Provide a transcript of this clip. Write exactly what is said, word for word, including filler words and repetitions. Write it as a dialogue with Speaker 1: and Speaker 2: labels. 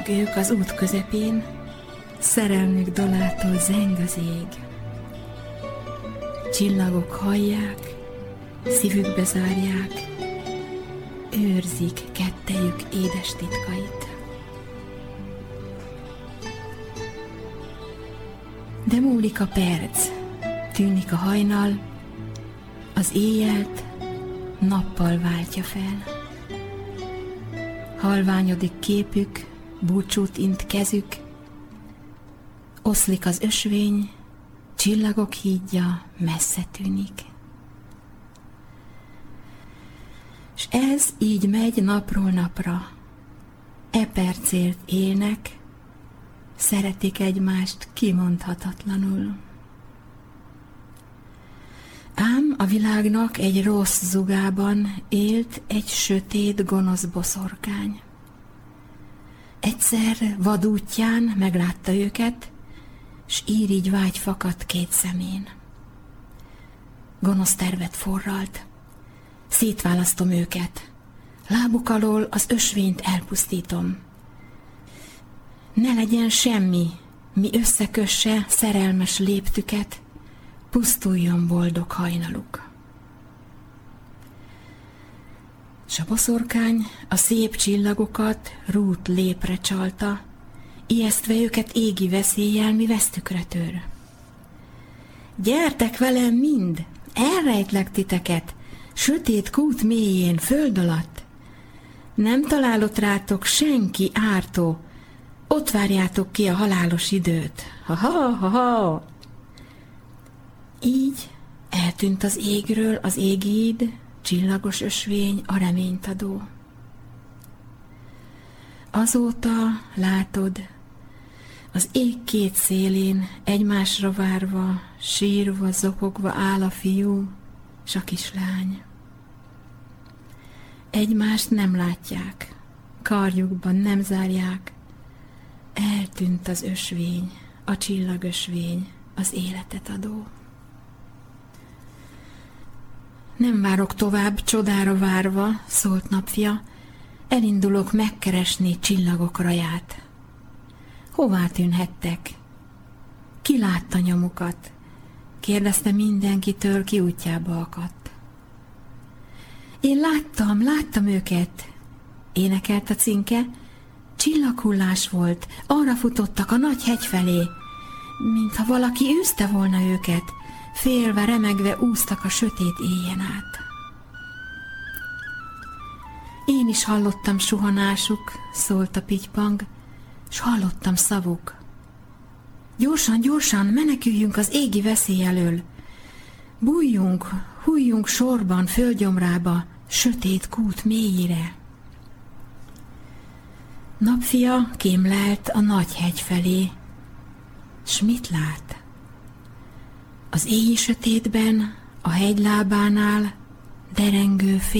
Speaker 1: Állnak ők az út közepén, szerelmük dalától zeng az ég. Csillagok hallják, szívükbe zárják, őrzik kettejük édes titkait. De múlik a perc, tűnik a hajnal, az éjjelt nappal váltja fel. Halványodik képük, búcsút int kezük, oszlik az ösvény, csillagok hídja messze tűnik. S ez így megy napról napra, e percért élnek, szeretik egymást kimondhatatlanul. Ám a világnak egy rossz zugában élt egy sötét, gonosz boszorkány. Egyszer vadútján meglátta őket, s irigy vágy fakadt két szemén. Gonosz tervet forralt, szétválasztom őket, lábuk alól az ösvényt elpusztítom. Ne legyen semmi, mi összekösse szerelmes léptüket, pusztuljon boldog hajnaluk. S a boszorkány a szép csillagokat rút lépre csalta, ijesztve őket égi veszéllyel, mi vesztükre tör. Gyertek velem mind, elrejtlek titeket, sötét kút mélyén, föld alatt. Nem találott rátok senki ártó, ott várjátok ki a halálos időt. Ha-ha-ha-ha! Így eltűnt az égről az égíd, csillagos ösvény, a reményt adó. Azóta látod, az ég két szélén egymásra várva, sírva, zokogva áll a fiú s a kislány. Egymást nem látják, karjukban nem zárják, eltűnt az ösvény, a csillagösvény, az életet adó. Nem várok tovább, csodára várva, szólt Napfia, elindulok megkeresni csillagok raját. Hová tűnhettek? Ki látta nyomukat? Kérdezte mindenkitől, ki útjába akadt. Én láttam, láttam őket, énekelt a cinke, csillaghullás volt, arra futottak a nagy hegy felé, mintha valaki űzte volna őket, félve, remegve úsztak a sötét éjjen át. Én is hallottam suhanásuk, szólt a pitypang, s hallottam szavuk. Gyorsan, gyorsan, meneküljünk az égi veszély elől. Bújjunk, hújjunk sorban földgyomrába, sötét kút mélyére. Napfia kémlelt a nagy hegy felé, s mit lát? Az éjjel sötétben, a hegy lábánál derengő